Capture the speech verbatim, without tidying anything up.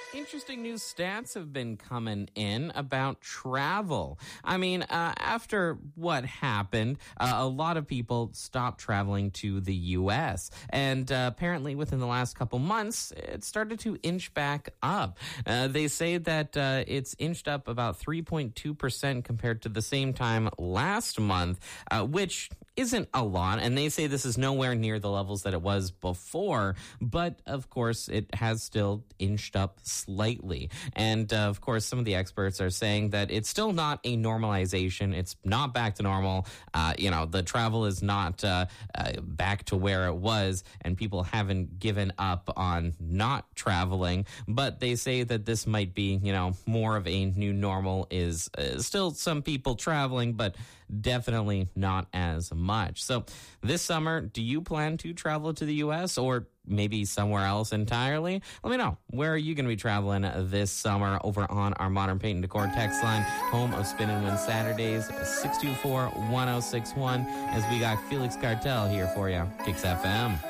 Interesting new stats have been coming in about travel. I mean, uh, after what happened, uh, a lot of people stopped traveling to the U S. And uh, apparently within the last couple months, it started to inch back up. Uh, they say that uh, it's inched up about three point two percent compared to the same time last month, uh, which isn't a lot. And they say this is nowhere near the levels that it was before. But, of course, it has still inched up slightly. And, uh, of course, some of the experts are saying that it's still not a normalization. It's not back to normal. Uh, you know, the travel is not uh, uh, back to where it was, and people haven't given up on not traveling. But they say that this might be, you know, more of a new normal, is uh, still some people traveling, but definitely not as much. So this summer, do you plan to travel to the U S or maybe somewhere else entirely? Let me know. Where are you going to be traveling this summer? Over on our Modern Paint and Decor text line, home of Spin and Win Saturdays, six two four, one oh six one, as we got Felix Cartel here for you. Kicks F M.